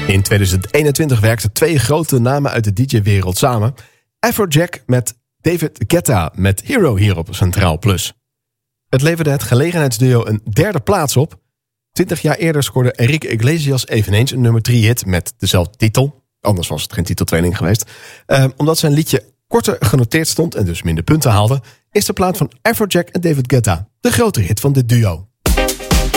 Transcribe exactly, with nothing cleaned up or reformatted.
In tweeduizend eenentwintig werkten twee grote namen uit de D J-wereld samen. Afrojack met David Guetta met Hero hier op Centraal Plus. Het leverde het gelegenheidsduo een derde plaats op. Twintig jaar eerder scoorde Enrique Iglesias eveneens een nummer drie hit met dezelfde titel. Anders was het geen titeltraining geweest. Uh, omdat zijn liedje korter genoteerd stond en dus minder punten haalde, is de plaat van Afrojack en David Guetta de grote hit van dit duo.